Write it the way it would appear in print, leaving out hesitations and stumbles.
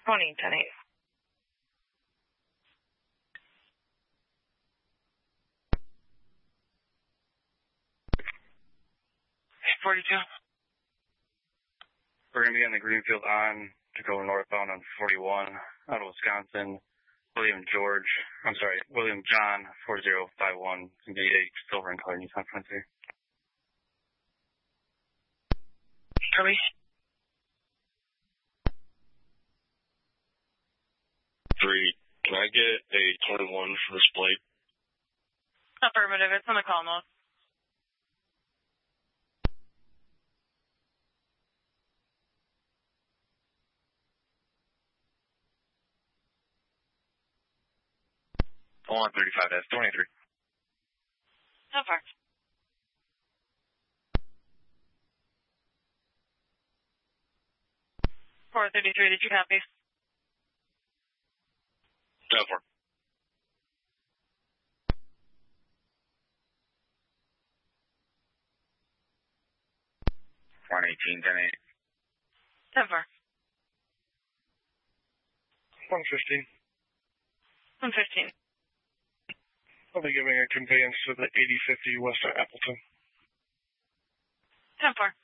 20, 10, 8. We're going to be on the Greenfield on to go northbound on 41 out of Wisconsin. William John 4051. It's going to be a silver and color Nissan Frontier. Copy. 3. Can I get a 21 for this plate? Affirmative. It's on the call mode. On 35, that's 23. So far. 433, did you copy? So far. 118, 10, 8. So far. 115. 115. I'll be giving a conveyance to the 8050 west of Appleton. 10-4.